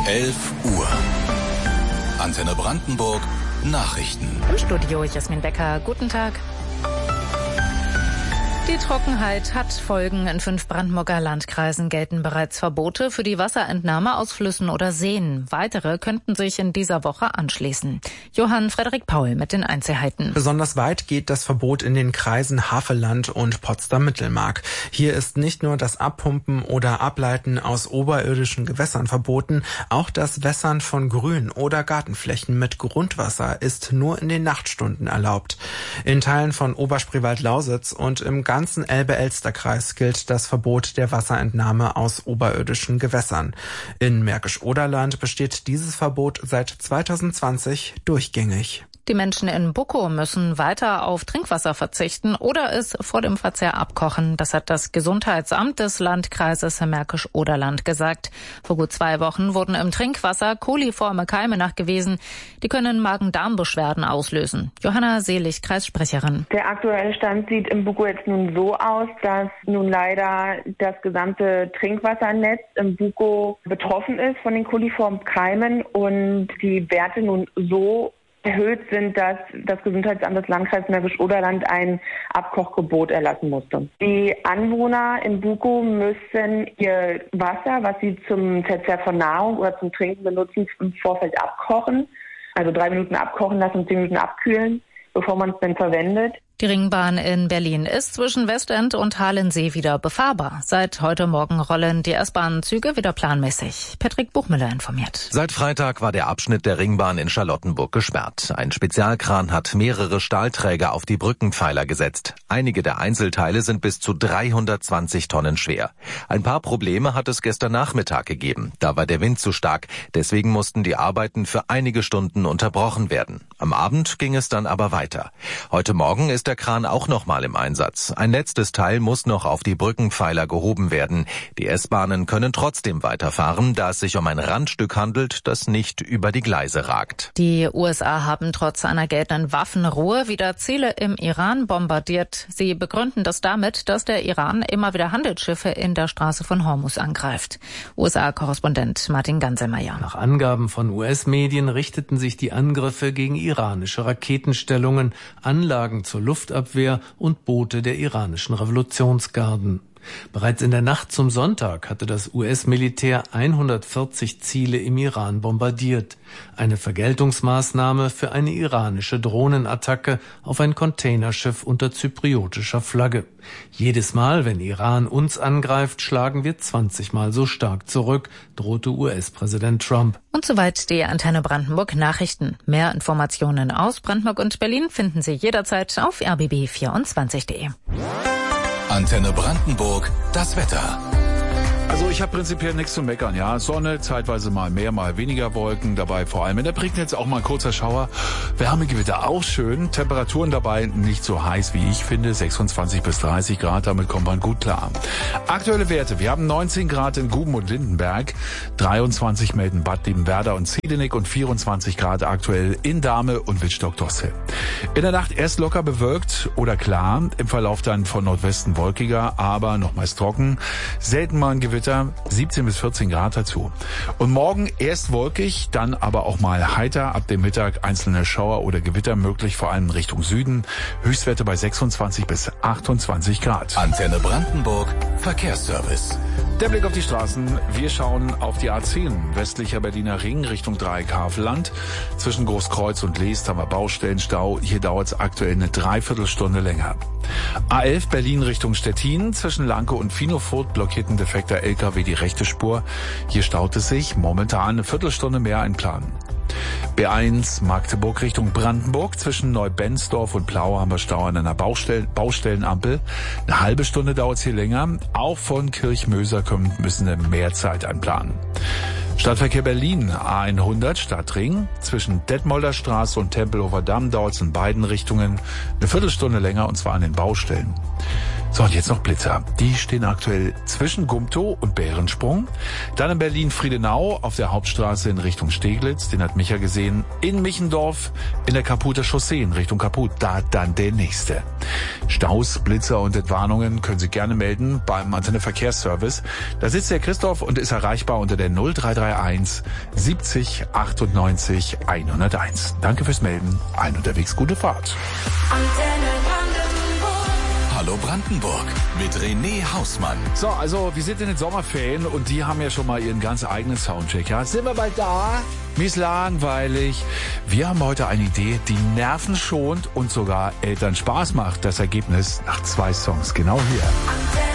11 Uhr. Antenne Brandenburg, Nachrichten. Im Studio Jasmin Becker, guten Tag. Die Trockenheit hat Folgen. In 5 Brandenburger Landkreisen gelten bereits Verbote für die Wasserentnahme aus Flüssen oder Seen. Weitere könnten sich in dieser Woche anschließen. Johann Frederik Paul mit den Einzelheiten. Besonders weit geht das Verbot in den Kreisen Havelland und Potsdam-Mittelmark. Hier ist nicht nur das Abpumpen oder Ableiten aus oberirdischen Gewässern verboten, auch das Wässern von Grün- oder Gartenflächen mit Grundwasser ist nur in den Nachtstunden erlaubt. In Teilen von Oberspreewald-Lausitz und im ganzen Elbe-Elster-Kreis gilt das Verbot der Wasserentnahme aus oberirdischen Gewässern. In Märkisch-Oderland besteht dieses Verbot seit 2020 durchgängig. Die Menschen in Buckow müssen weiter auf Trinkwasser verzichten oder es vor dem Verzehr abkochen. Das hat das Gesundheitsamt des Landkreises Märkisch-Oderland gesagt. Vor gut 2 Wochen wurden im Trinkwasser koliforme Keime nachgewiesen. Die können Magen-Darm-Beschwerden auslösen. Johanna Selig, Kreissprecherin. Der aktuelle Stand sieht in Buckow jetzt nun so aus, dass nun leider das gesamte Trinkwassernetz in Buckow betroffen ist von den koliformen Keimen und die Werte nun so erhöht sind, dass das Gesundheitsamt des Landkreises Märkisch-Oderland ein Abkochgebot erlassen musste. Die Anwohner in Buckow müssen ihr Wasser, was sie zum Verzehr von Nahrung oder zum Trinken benutzen, im Vorfeld abkochen. Also 3 Minuten abkochen lassen und 10 Minuten abkühlen, bevor man es dann verwendet. Die Ringbahn in Berlin ist zwischen Westend und Halensee wieder befahrbar. Seit heute Morgen rollen die S-Bahn-Züge wieder planmäßig. Patrick Buchmüller informiert. Seit Freitag war der Abschnitt der Ringbahn in Charlottenburg gesperrt. Ein Spezialkran hat mehrere Stahlträger auf die Brückenpfeiler gesetzt. Einige der Einzelteile sind bis zu 320 Tonnen schwer. Ein paar Probleme hat es gestern Nachmittag gegeben. Da war der Wind zu stark. Deswegen mussten die Arbeiten für einige Stunden unterbrochen werden. Am Abend ging es dann aber weiter. Heute Morgen ist der Kran auch nochmal im Einsatz. Ein letztes Teil muss noch auf die Brückenpfeiler gehoben werden. Die S-Bahnen können trotzdem weiterfahren, da es sich um ein Randstück handelt, das nicht über die Gleise ragt. Die USA haben trotz einer geltenden Waffenruhe wieder Ziele im Iran bombardiert. Sie begründen das damit, dass der Iran immer wieder Handelsschiffe in der Straße von Hormuz angreift. USA-Korrespondent Martin Ganselmeier. Nach Angaben von US-Medien richteten sich die Angriffe gegen iranische Raketenstellungen, Anlagen zur Luftabwehr und Boote der iranischen Revolutionsgarden. Bereits in der Nacht zum Sonntag hatte das US-Militär 140 Ziele im Iran bombardiert. Eine Vergeltungsmaßnahme für eine iranische Drohnenattacke auf ein Containerschiff unter zypriotischer Flagge. Jedes Mal, wenn Iran uns angreift, schlagen wir 20 Mal so stark zurück, drohte US-Präsident Trump. Und soweit die Antenne Brandenburg Nachrichten. Mehr Informationen aus Brandenburg und Berlin finden Sie jederzeit auf rbb24.de. Antenne Brandenburg, das Wetter. Also ich habe prinzipiell nichts zu meckern, ja. Sonne, zeitweise mal mehr, mal weniger Wolken, dabei vor allem in der Prignitz auch mal ein kurzer Schauer. Wärmegewitter auch schön, Temperaturen dabei nicht so heiß wie ich finde, 26 bis 30 Grad, damit kommt man gut klar. Aktuelle Werte, wir haben 19 Grad in Guben und Lindenberg, 23 melden Bad Liebenwerda und Ziedenik und 24 Grad aktuell in Dahme und Wittstock-Dossel. In der Nacht erst locker bewölkt oder klar, im Verlauf dann von Nordwesten wolkiger, aber nochmals trocken, selten mal ein Gewitter, 17 bis 14 Grad dazu. Und morgen erst wolkig, dann aber auch mal heiter, ab dem Mittag einzelne Schauer oder Gewitter möglich, vor allem Richtung Süden, Höchstwerte bei 26 bis 28 Grad. Antenne Brandenburg, Verkehrsservice. Der Blick auf die Straßen. Wir schauen auf die A10, westlicher Berliner Ring, Richtung Dreieck Havelland. Zwischen Großkreuz und Leest haben wir Baustellenstau. Hier dauert es aktuell eine Dreiviertelstunde länger. A11 Berlin Richtung Stettin. Zwischen Lanke und Finofurt blockiert ein defekter LKW die rechte Spur. Hier staut es sich. Momentan eine Viertelstunde mehr einplanen. B1 Magdeburg Richtung Brandenburg. Zwischen Neubensdorf und Plau haben wir Stau an einer Baustellenampel. Eine halbe Stunde dauert es hier länger. Auch von Kirchmöser müssen wir mehr Zeit einplanen. Stadtverkehr Berlin, A100 Stadtring. Zwischen Detmolder Straße und Tempelhofer Damm dauert es in beiden Richtungen eine Viertelstunde länger, und zwar an den Baustellen. So, und jetzt noch Blitzer. Die stehen aktuell zwischen Gumtow und Bärensprung. Dann in Berlin-Friedenau auf der Hauptstraße in Richtung Steglitz. Den hat Micha gesehen. In Michendorf in der Kaputer Chaussee in Richtung Kaput. Da dann der nächste. Staus, Blitzer und Entwarnungen können Sie gerne melden beim Antenne Verkehrsservice. Da sitzt der Christoph und ist erreichbar unter der 0331 70 98 101. Danke fürs Melden. Allen unterwegs gute Fahrt. Hallo Brandenburg mit René Hausmann. So, also wir sind in den Sommerferien und die haben ja schon mal ihren ganz eigenen Soundcheck. Ja, sind wir bald da? Mir ist langweilig. Wir haben heute eine Idee, die Nerven schont und sogar Eltern Spaß macht. Das Ergebnis nach 2 Songs genau hier.